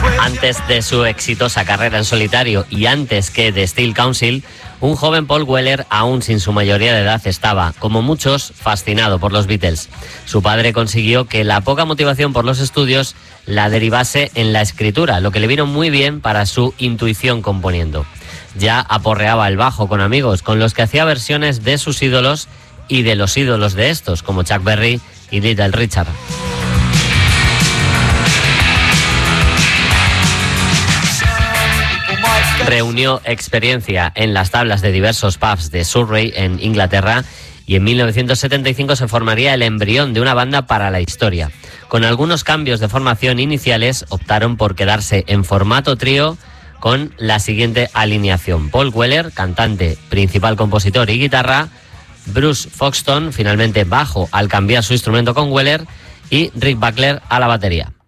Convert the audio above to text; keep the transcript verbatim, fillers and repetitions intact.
Antes de su exitosa carrera en solitario y antes que The Steel Council, un joven Paul Weller, aún sin su mayoría de edad, estaba, como muchos, fascinado por los Beatles. Su padre consiguió que la poca motivación por los estudios la derivase en la escritura, lo que le vino muy bien para su intuición componiendo. Ya aporreaba el bajo con amigos, con los que hacía versiones de sus ídolos y de los ídolos de estos, como Chuck Berry y Little Richard. Reunió experiencia en las tablas de diversos pubs de Surrey, en Inglaterra, y en mil novecientos setenta y cinco se formaría el embrión de una banda para la historia. Con algunos cambios de formación iniciales, optaron por quedarse en formato trío con la siguiente alineación: Paul Weller, cantante, principal compositor y guitarra; Bruce Foxton, finalmente bajo al cambiar su instrumento con Weller; y Rick Buckler a la batería.